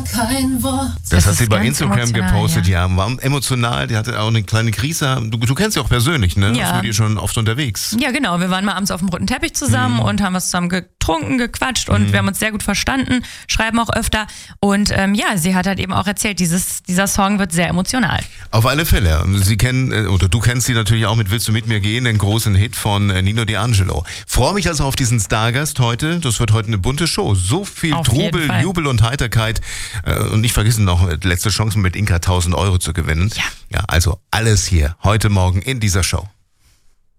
kein Wort. Das hat sie bei Instagram emotional, gepostet, ja. War emotional, die hatte auch eine kleine Krise. Du kennst sie auch persönlich, ne? Ja. Warst mit ihr schon oft unterwegs. Ja, genau. Wir waren mal abends auf dem roten Teppich zusammen und haben was zusammen getrunken, gequatscht und wir haben uns sehr gut verstanden, schreiben auch öfter. Und sie hat halt eben auch erzählt, dieser Song wird sehr emotional. Auf alle Fälle. Sie kennen, oder du kennst sie natürlich auch mit Willst du mit mir gehen, den großen Hit von Nino D'Angelo. Freue mich also auf diesen Stargast heute. Das wird heute eine bunte Show. So viel Auf jeden Trubel, Fall. Jubel und Heiterkeit. Und nicht vergessen noch, letzte Chance mit Inka 1000 Euro zu gewinnen. Ja. Ja, also alles hier heute Morgen in dieser Show.